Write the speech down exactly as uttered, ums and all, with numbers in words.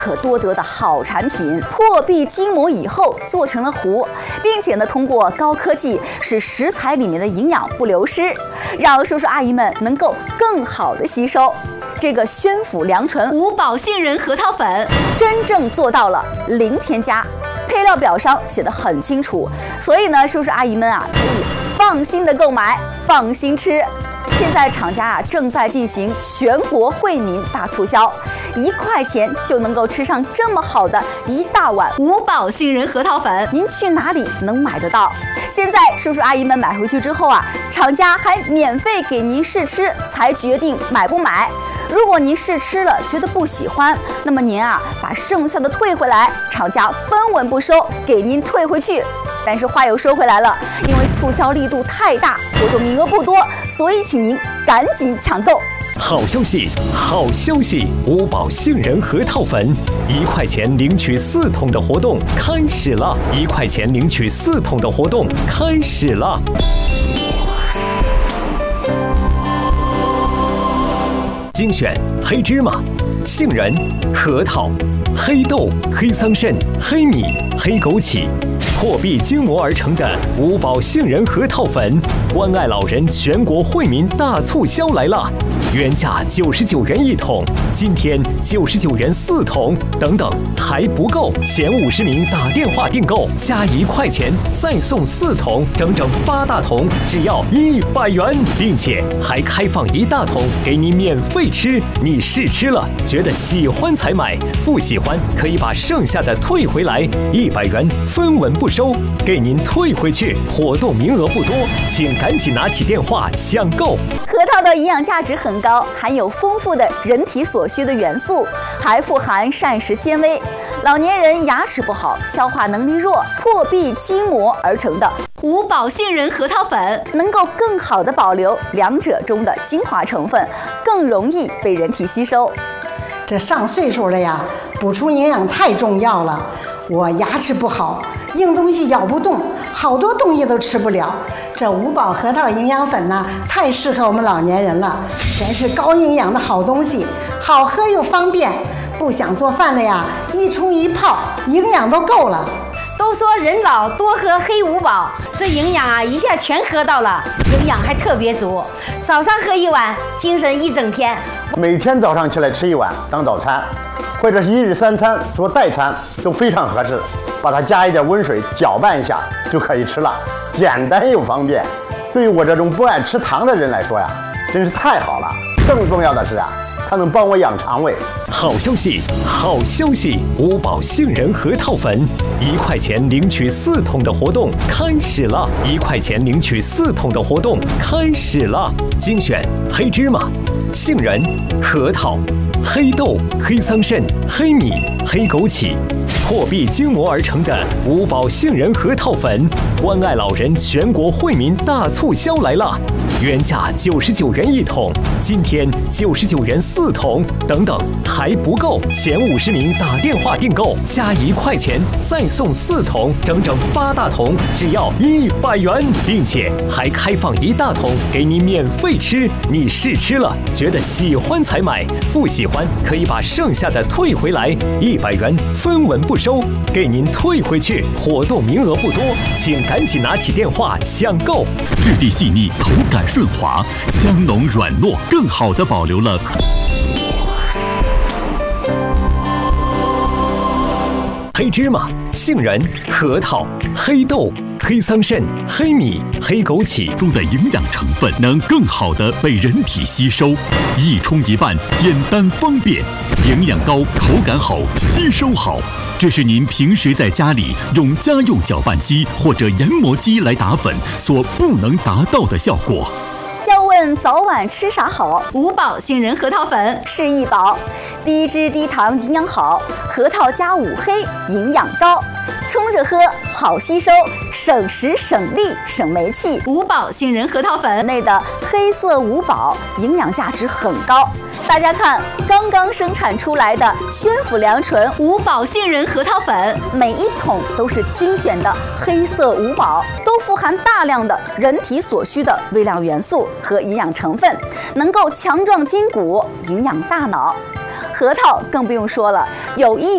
可多得的好产品，破壁筋膜以后做成了糊，并且呢，通过高科技使食材里面的营养不流失，让叔叔阿姨们能够更好的吸收。这个宣府良醇五宝杏仁核桃粉真正做到了零添加，配料表上写得很清楚，所以呢，叔叔阿姨们啊可以放心的购买，放心吃。现在厂家啊正在进行全国惠民大促销，一块钱就能够吃上这么好的一大碗五宝杏仁核桃粉，您去哪里能买得到？现在叔叔阿姨们买回去之后啊，厂家还免费给您试吃，才决定买不买。如果您试吃了觉得不喜欢，那么您啊把剩下的退回来，厂家分文不收，给您退回去。但是话又说回来了，因为促销力度太大，活动名额不多，所以请您赶紧抢购。 好消息，好消息！五宝杏仁核桃粉，一块钱领取四桶的活动开始了！一块钱领取四桶的活动开始了！精选黑芝麻、杏仁、核桃、黑豆、黑桑葚、黑米、黑枸杞，破壁筋膜而成的五宝杏仁核桃粉，关爱老人全国惠民大促销来了！原价九十九元一桶，今天九十九元四桶，等等还不够，前五十名打电话订购加一块钱再送四桶，整整八大桶，只要一百元，并且还开放一大桶给你免费吃。你试吃了，觉得喜欢才买，不喜欢可以把剩下的退回来，一百元分文不收，给您退回去。活动名额不多，请赶紧拿起电话抢购。 核桃的营养价值很高，含有丰富的人体所需的元素，还富含膳食纤维。老年人牙齿不好、消化能力弱、破壁筋膜而成的五宝杏仁核桃粉，能够更好地保留两者中的精华成分，更容易被人体吸收。 这上岁数了呀，补充营养太重要了。我牙齿不好，硬东西咬不动，好多东西都吃不了。这五宝核桃营养粉呢，太适合我们老年人了，全是高营养的好东西，好喝又方便。不想做饭了呀，一冲一泡，营养都够了。 都说人老多喝黑五宝，这营养啊一下全喝到了，营养还特别足。早上喝一碗，精神一整天。 每天早上起来吃一碗当早餐，或者是一日三餐做代餐都非常合适。把它加一点温水搅拌一下就可以吃了，简单又方便。对于我这种不爱吃糖的人来说呀，真是太好了。更重要的是啊，它能帮我养肠胃。 好消息，好消息！五宝杏仁核桃粉，一块钱领取四桶的活动开始了！一块钱领取四桶的活动开始了！精选黑芝麻、杏仁、核桃、黑豆、黑桑葚、黑米、黑枸杞，破壁筋膜而成的五宝杏仁核桃粉，关爱老人全国惠民大促销来了！原价九十九元一桶，今天九十九元四桶，等等还不够，前五十名打电话订购加一块钱再送四桶，整整八大桶，只要一百元，并且还开放一大桶给你免费吃。你试吃了，觉得喜欢才买，不喜欢可以把剩下的退回来，一百元分文不收，给您退回去。活动名额不多，请赶紧拿起电话抢购。 质地细腻，口感顺滑，香浓软糯，更好地保留了黑芝麻、杏仁、核桃、黑豆、黑桑葚、黑米、黑枸杞中的营养成分，能更好地被人体吸收。一冲一拌，简单方便，营养高，口感好，吸收好。这是您平时在家里用家用搅拌机或者研磨机来打粉所不能达到的效果。 要问早晚吃啥好，五宝杏仁核桃粉是一宝，低脂低糖营养好，核桃加五黑营养高，冲着喝好吸收，省时省力省煤气。五宝杏仁核桃粉内的黑色五宝营养价值很高，大家看刚刚生产出来的宣府良醇五宝杏仁核桃粉，每一桶都是精选的黑色五宝，都富含大量的人体所需的微量元素和营养成分，能够强壮筋骨，营养大脑。核桃更不用说了，有益